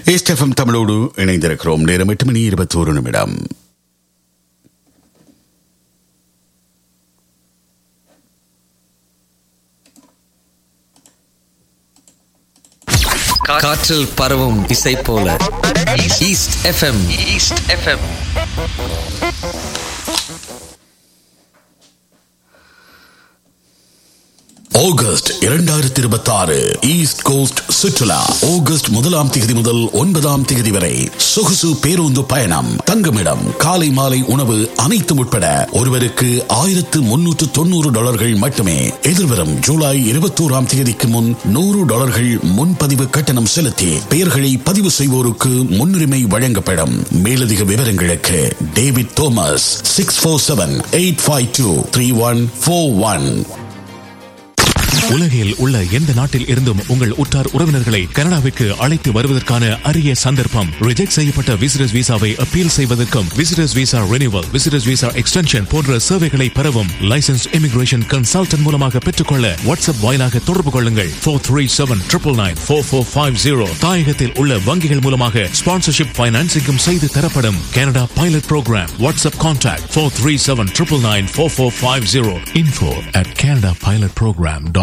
SFM தமிழோடு இணைந்திருக்கிறோம். நேரம் 8:21. காற்றில் பரவும் இசை போல east FM. East FM. August 2026 east cost சுற்றுலா ஆகஸ்ட் 1ஆம் தேதி முதல் 9ஆம் தேதி வரை சொகுசு பேருந்து பயணம், தங்குமிடம், காலை மாலை உணவு அனைத்தும் உட்பட ஒருவருக்கு $1,390 மட்டுமே. எதிர்வரும் ஜூலை 21ஆம் தேதிக்கு முன் $100 முன்பதிவு கட்டணம் செலுத்தி பெயர்களை பதிவு செய்வோருக்கு முன்னுரிமை வழங்கப்படும். மேலதிக விவரங்களுக்கு டேவிட் தோமஸ் 647-852-3141. உலகில் உள்ள எந்த நாட்டில் இருந்தும் உங்கள் உற்றார் உறவினர்களை கனடாவிற்கு அழைத்து வருவதற்கான அரிய சந்தர்ப்பம். ரிஜெக்ட் செய்யப்பட்ட விசிட்டர்ஸ் விசாவை அப்பீல் செய்வதற்கும், visitors visa renewal, visitors visa extension போன்ற சேவைகளை பெறவும் லைசன்ஸ் இமிகிரேஷன் கன்சல்டன்ட் மூலமாக பெற்றுக்கொள்ள வாட்ஸ்அப் வாயிலாக தொடர்பு கொள்ளுங்கள். 437-999-4450. தாயகத்தில் உள்ள வங்கிகள் மூலமாக ஸ்பான்சர்ஷிப் பைனான்சிங்கும் செய்து தரப்படும். Canada pilot program. WhatsApp contact 437-999-4450. info@canadapilotprogram.com.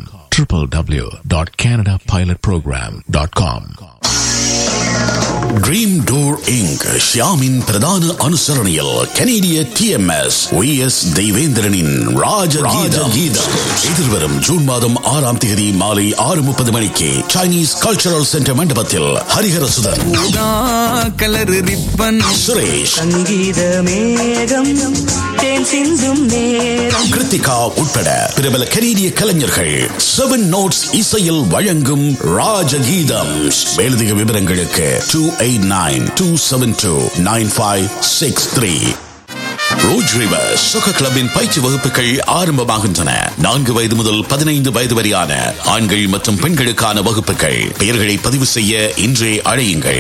www.canadapilotprogram.com. Dream door ink ஷியாமின் பிரதான அனுசரணையில் கனேடிய TMS VS தெய்வேந்திரனின் ராஜகீதம் எதிர்வரும் ஜூன் மாதம் 6ஆம் தேதி மாலை 6:30 மணிக்கு சைனீஸ் கல்ச்சரல் சென்டர் மண்டபத்தில் ஹரிஹரசுதன், கலர் ரிப்பன், சுரேஷ், சங்கீத மேகம், தேன் சிந்தும் நேரம், கிருத்திகா உட்பட பிரபல கனேடிய கலைஞர்கள் 7 நோட்ஸ் இசையில் வழங்கும் ராஜகீதம். மேலதிக விவரங்களுக்கு 289-272-9563. ரோஜ் ரிவர் சொக்க கிளப்பின் பயிற்சி வகுப்புகள் ஆரம்பமாகின்றன. 4 வயது முதல் 15 வயது வரையான ஆண்கள் மற்றும் பெண்களுக்கான வகுப்புகள். பெயர்களை பதிவு செய்ய இன்றே அழையுங்கள்.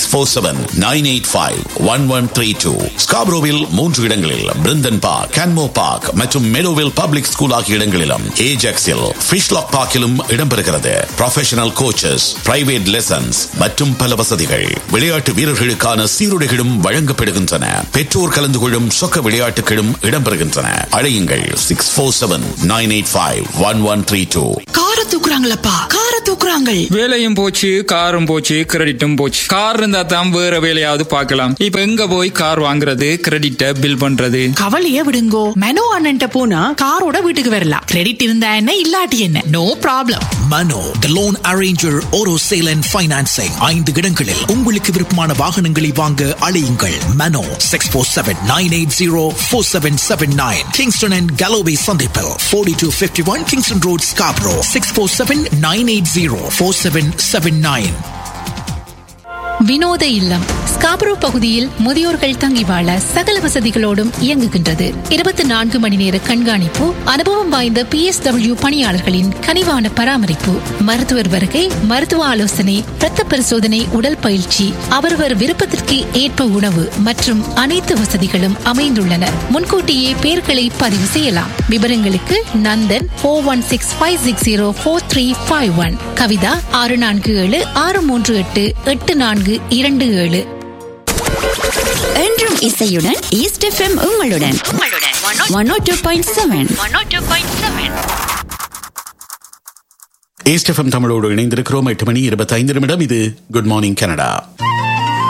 647-985-1132. ஸ்காப்ரோவில் 3 இடங்களில், பிரிந்தன் பார்க், கேன்மோ பார்க் மற்றும் மெடோவில் பப்ளிக் ஸ்கூல் ஆகிய இடங்களிலும், ஏஜாக்ஸில், ஃபிஷ்லாக் பார்க்கிலும் இடம்பெறுகிறது. ப்ரொஃபஷனல் கோச்சஸ், பிரைவேட் லெசன்ஸ் மற்றும் பல வசதிகள். விளையாட்டு வீரர்களுக்கான சீருடைகளும் வழங்கப்படுகின்றன. பெற்றோர் கலந்து கொள்ளும் சொக்க விளையாட்டுகளும் இடம்பெறுகின்றன. அழையுங்கள் 647-985-1132. காரை தூக்குறாங்களப்பா, காரை தூக்குறாங்க. வேலையும் போச்சு, காரும் போச்சு, கிரெடிட்டும் போச்சு. கார் இருந்தா தான் வேற வேலையாவது பார்க்கலாம். இப்ப எங்க போய் கார் வாங்குறது, கிரெடிட்ட பில் பண்றது? கவலைய விடுங்கோ, மெனோ அண்ணன்ட்ட போனா காரோட வீட்டுக்கு வரலாம். கிரெடிட் இருந்தா என்ன, இல்லாட்டி என்ன, no problem. Mano the loan arranger, auto sale and financing. 5 இடங்களில் உங்களுக்கு விருப்பமான வாகனங்களை வாங்க அழையுங்கள். மனோ 647-980-4779. கிங்ஸ்டன் அண்ட் கலோவே சந்திப்பில் 4251 கிங்ஸ்டன் ரோட், ஸ்காப்ரோ. 647-980-4779. வினோத இல்லம் ஸ்காப்ரோ பகுதியில் முதியோர்கள் தங்கி வாழ சகல வசதிகளோடும் இயங்குகின்றது. 24 மணி நேர கண்காணிப்பு, அனுபவம் வாய்ந்த PSW பணியாளர்களின் கனிவான பராமரிப்பு, மருத்துவர் வருகை, மருத்துவ ஆலோசனை, இரத்த பரிசோதனை, உடல் பயிற்சி, அவரவர் விருப்பத்திற்கு ஏற்ப உணவு மற்றும் அனைத்து வசதிகளும் அமைந்துள்ளன. முன்கூட்டியே பெயர்களை பதிவு செய்யலாம். விவரங்களுக்கு நந்தன் 416-560-4351, கவிதா 647-638-8427. என்றும் இசையுடன் ஈஸ்ட் எஃப்எம் உங்களுடன் 102.7. ஈஸ்ட் எஃப்எம் தமிழோடு இணைந்திருக்கிறோம். 8:25. இது குட் மார்னிங் கனடா.